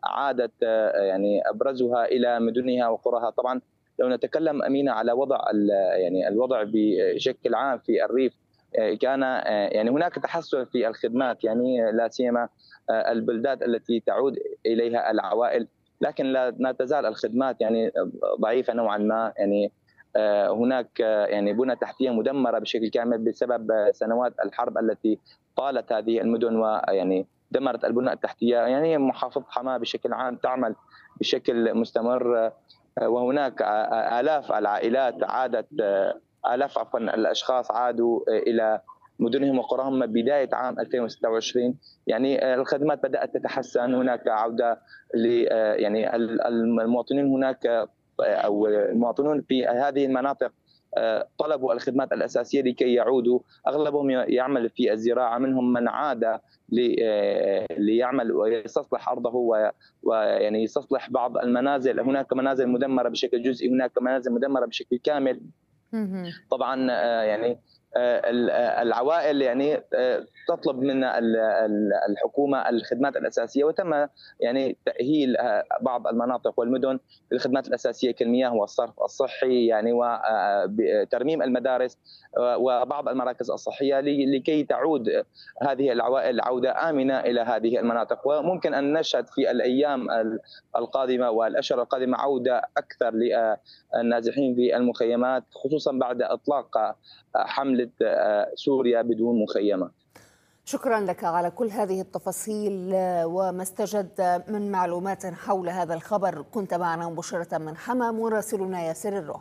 عادت يعني أبرزها إلى مدنها وقراها. طبعا لو نتكلم أمينة على وضع يعني الوضع بشكل عام في الريف، كان يعني هناك تحسن في الخدمات، يعني لا سيما البلدات التي تعود إليها العوائل، لكن لا تزال الخدمات يعني ضعيفة نوعا ما. يعني هناك يعني بنى تحتية مدمرة بشكل كامل بسبب سنوات الحرب التي طالت هذه المدن، ويعني دمرت البنى التحتية. يعني محافظة حماة بشكل عام تعمل بشكل مستمر، وهناك آلاف العائلات عادت، آلاف عفوا الأشخاص عادوا إلى مدنهم وقراهم بداية عام 2026. يعني الخدمات بدأت تتحسن، هناك عودة يعني المواطنين هناك أو المواطنون في هذه المناطق طلبوا الخدمات الأساسية لكي يعودوا. أغلبهم يعمل في الزراعة، منهم من عاد ليعمل ويستصلح أرضه ويعني يستصلح بعض المنازل. هناك منازل مدمرة بشكل جزئي، هناك منازل مدمرة بشكل كامل. طبعا يعني العوائل يعني تطلب من الحكومة الخدمات الأساسية، وتم يعني تأهيل بعض المناطق والمدن بالخدمات الأساسية كالمياه والصرف الصحي، يعني وترميم المدارس وبعض المراكز الصحية لكي تعود هذه العوائل عودة آمنة إلى هذه المناطق. وممكن أن نشهد في الأيام القادمة والأشهر القادمة عودة أكثر للنازحين في المخيمات، خصوصا بعد إطلاق حملة سوريا بدون مخيمات. شكرا لك على كل هذه التفاصيل وما استجد من معلومات حول هذا الخبر. كنت معنا مباشرة من حما مراسلنا ياسر الروح.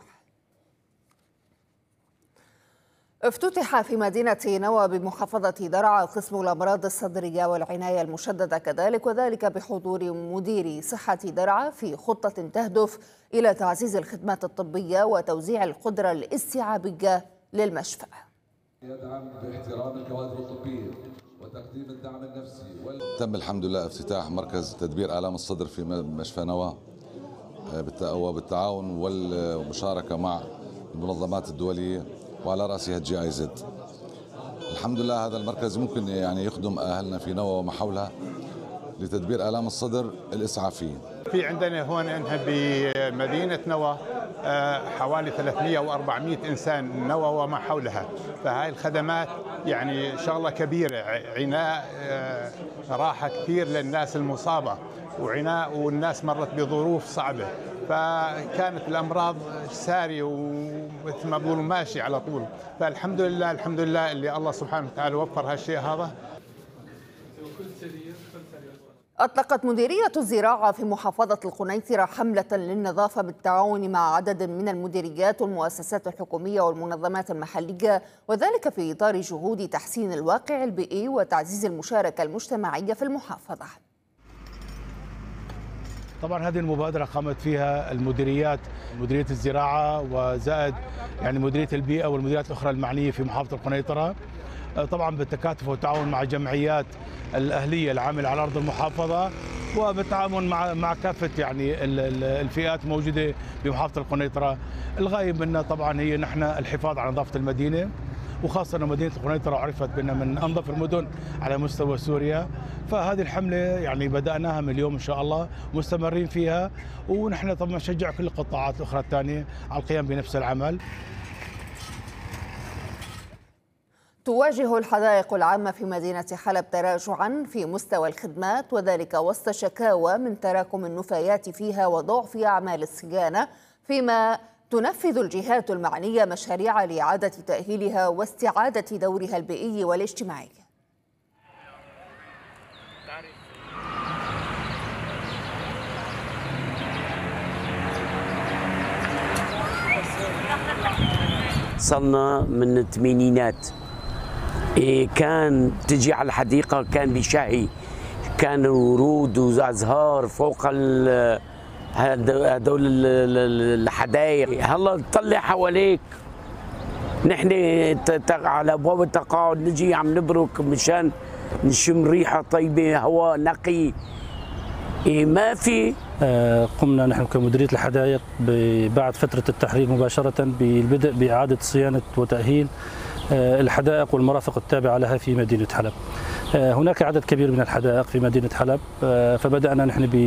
افتتح في مدينة نوى بمحافظة درعا قسم الأمراض الصدرية والعناية المشددة كذلك، وذلك بحضور مدير صحة درعا في خطة تهدف إلى تعزيز الخدمات الطبية وتوزيع القدرة الاستيعابية للمشفى. يدعم باحترام الكوادر الطبية وتقديم الدعم النفسي تم الحمد لله افتتاح مركز تدبير آلام الصدر في مشفى نوى وبالتعاون والمشاركة مع المنظمات الدولية وعلى رأسها GIZ. الحمد لله هذا المركز ممكن يعني يخدم أهلنا في نوى وما حولها لتدبير آلام الصدر الإسعافية. في عندنا هون بمدينة نوى حوالي 300 و 400 إنسان نوى وما حولها، فهاي الخدمات يعني شغلة كبيرة، عناء راحة كثير للناس المصابة وعناء، والناس مرت بظروف صعبة، فكانت الأمراض سارية ومثل ما بقولوا ماشي على طول. فالحمد لله الحمد لله اللي الله سبحانه وتعالى وفر هالشيء هذا. أطلقت مديرية الزراعة في محافظة القنيطرة حملة للنظافة بالتعاون مع عدد من المديريات والمؤسسات الحكومية والمنظمات المحلية، وذلك في إطار جهود تحسين الواقع البيئي وتعزيز المشاركة المجتمعية في المحافظة. طبعا هذه المبادرة قامت فيها المديريات، مديرية الزراعة وزائد يعني مديرية البيئة والمديريات الأخرى المعنية في محافظة القنيطرة، طبعا بالتكاتف والتعاون مع الجمعيات الأهلية العاملة على أرض المحافظة، وبالتعاون مع كافة يعني الفئات الموجودة بمحافظة القنيطرة. الغاية منا طبعا هي نحن الحفاظ على نظافة المدينة، وخاصة أن مدينة القنيطرة عرفت بأنها من أنظف المدن على مستوى سوريا. فهذه الحملة يعني بدأناها من اليوم إن شاء الله، مستمرين فيها، ونحن طبعا نشجع كل القطاعات الأخرى الثانية على القيام بنفس العمل. تواجه الحدائق العامة في مدينة حلب تراجعا في مستوى الخدمات، وذلك وسط شكاوى من تراكم النفايات فيها وضعف أعمال الصيانة، فيما تنفذ الجهات المعنية مشاريع لإعادة تأهيلها واستعادة دورها البيئي والاجتماعي. صلنا من الثمانينات كان تجي على الحديقة كان بشهي، كان ورود وأزهار فوق هدول الحدائق. هلا تطلع حواليك نحن على ابواب التقاعد نجي عم نبرك مشان نشم ريحة طيبة، هواء نقي، ما في. قمنا نحن كمديرية الحدائق بعد فترة التحرير مباشرة بالبدء بإعادة صيانة وتأهيل الحدائق والمرافق التابعة لها في مدينة حلب. هناك عدد كبير من الحدائق في مدينة حلب، فبدأنا نحن